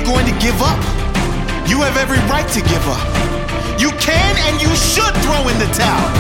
going to give up, you have every right to give up. You can and you should throw in the towel.